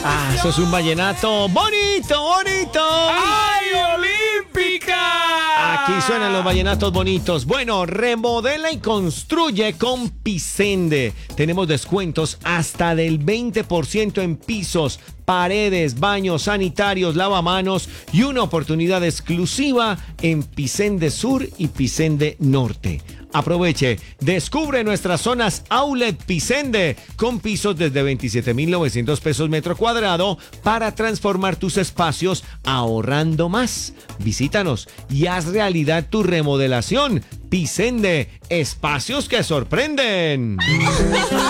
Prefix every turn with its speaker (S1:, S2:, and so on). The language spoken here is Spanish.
S1: Ah, eso es un vallenato bonito, bonito.
S2: ¡Ay, Olímpica!
S1: Aquí suenan los vallenatos bonitos. Bueno, remodela y construye con Pisende. Tenemos descuentos hasta del 20% en pisos, paredes, baños, sanitarios, lavamanos y una oportunidad exclusiva en Pisende Sur y Pisende Norte. Aproveche, descubre nuestras zonas Outlet Pisende con pisos desde 27.900 pesos metro cuadrado para transformar tus espacios ahorrando más. Visítanos y haz realidad tu remodelación. Pisende, espacios que sorprenden.